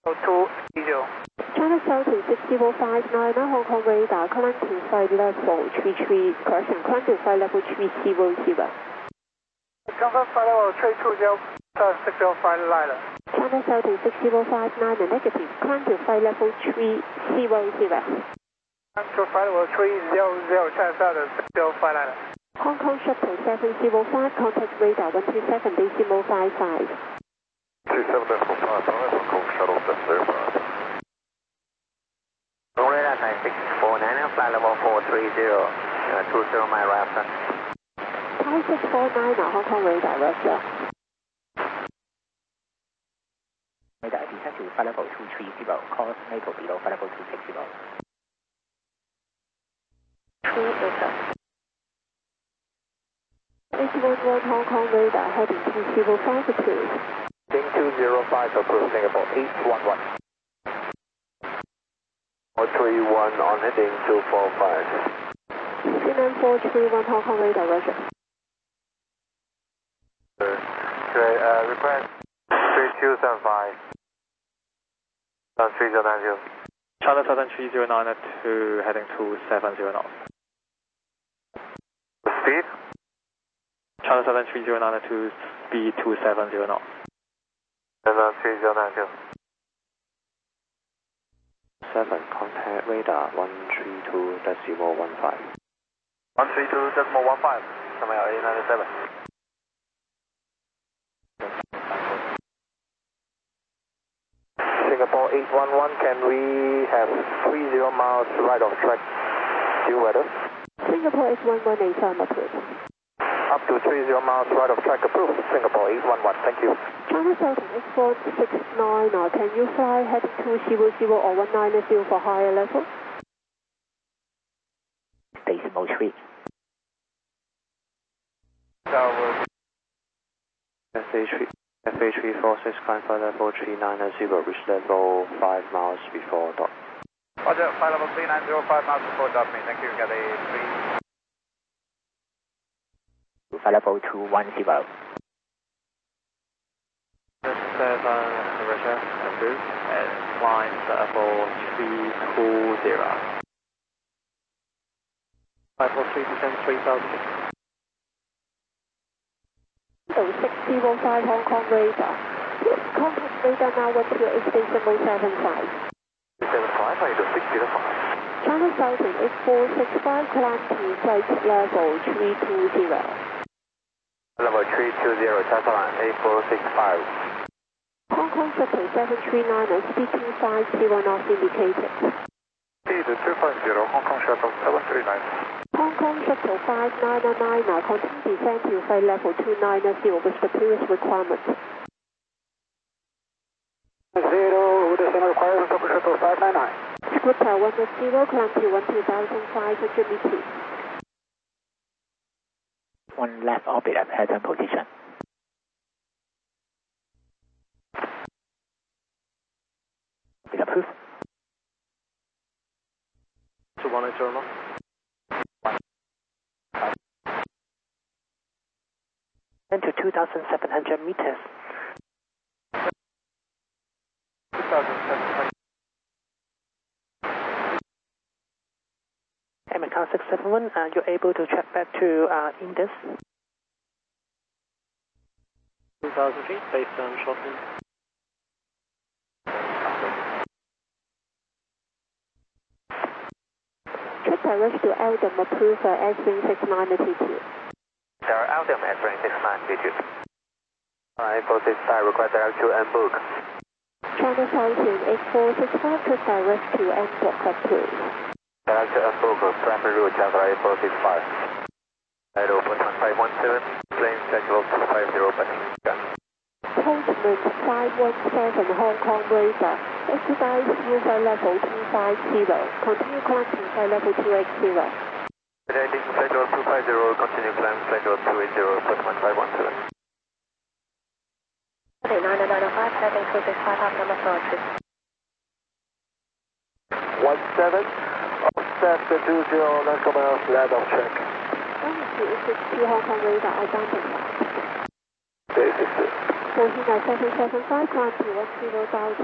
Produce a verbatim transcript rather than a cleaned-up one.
two zero. China Southern six zero five nine, Hong Kong radar, climb to flight level three three, correction, climb to flight level three zero zero. Confirm flight level three two zero, six zero five nine. China Southern six zero five nine, negative, climb to flight level three zero zero. Climb to flight level three zero zero, China Southern six zero five nine. Hong Kong Shuttle seven zero five, contact radar one two seven decimal five five. two seven decimal five five, Hong Kong Shuttle seven zero five. Hong radar nine six four nine, flight level four three zero, uh, two zero mile right after. nine six four nine, Hong Kong radar, Roger. Radar descend to flight level two three zero, course NATO below flight level two six zero. two Delta. eight one one Hong Kong radar, heading two zero five, approved. Heading two zero five, approved, Singapore eight one one. four three one on heading two four five. C nine four three one Hong Kong radar, Roger. Okay, uh, request three two seven five. three zero nine zero. China Southern three zero nine two, heading two seven zero knots. Speed? China Southern three zero nine two, speed two seven zero knots. And then three zero nine zero. seven, contact radar one three two decimal one five. one three two decimal one five, Shanghai eight nine seven. Singapore eight one one, can we have three zero miles right of track due weather? Singapore eight one one, affirm, approved. Up to three zero miles right of track approved, Singapore eight one one, thank you. China Southern X four six nine, uh, can you fly heading two zero zero or one nine zero for higher level? Decimal three. Tower. F A three, F A three four six, climb flight level three nine zero, reach level five miles before dock. Roger, flight level three nine zero, five miles before dock, me, thank you, got a three. Flight level two one zero. seven, Roger, approved, and climb level three two zero. Level three percent, three thousand. six zero five Hong Kong radar. Contact radar now one two eight decimal seven five. seven five, I do six zero five. China Southern eight four six five, climb to flight level three two zero. Level three two zero, China line eight four six five. Hong Kong Shuttle seven three nine, speed two five zero knots indicated. Speed two five zero, Hong Kong Shuttle seven three nine. Hong Kong Shuttle five nine nine, continue descent to flight level two nine zero with the previous requirement. Zero, descent required, Hong Kong Shuttle five nine nine. Script one zero, climb to one two thousand five hundred meters. One left orbit at pattern position. Is approved. To one eight zero. And to two thousand seven hundred meters. two thousand seven hundred. American six seven one, uh, you're able to track back to uh, Indus. two thousand feet, based on shortening. Trip direct to Eldom, approved for S wing six nine altitude. Tower Eldom at range six nine altitude. eight four six five, request direct to M book. China Southern eight four six five, trip direct to M book, approved. Direct to M book, primary route, China eight four six five. Aeroport one five one seven, plane schedule two five zero, passing. Postman five one seven Hong Kong radar, expedite through flight level two five zero, continue climbing flight level two eight zero. Heading flight level two five zero, continue climb flight level two eight zero, Postman five one seven. nine nine nine five, heading two six five, half number four two. one seven, offset the two zero, nautical miles, land of track. one two six two Hong Kong radar, I don't think that. Basic. fourteen nine seven seven five, climb to one zero thousand.